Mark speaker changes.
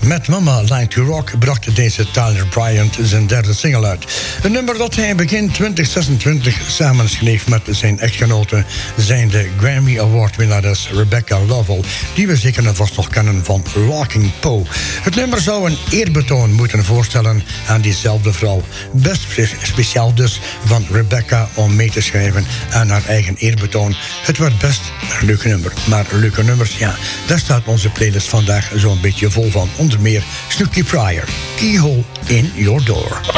Speaker 1: Met Mama Like to Rock bracht deze Tyler Bryant zijn derde single uit. Een nummer dat hij begin 2026 samenschreef met zijn echtgenote, zijn de Grammy Award winnares Rebecca Lovell, die we zeker en vast nog kennen van Rocking Poe. Het nummer zou een eerbetoon moeten voorstellen aan diezelfde vrouw. Best speciaal dus van Rebecca om mee te schrijven aan haar eigen eerbetoon. Het wordt best een leuk nummer, maar leuke nummers, ja, daar staat onze playlist vandaag zo'n beetje vol van. Onder meer Snooky Pryor, Keyhole in Your Door.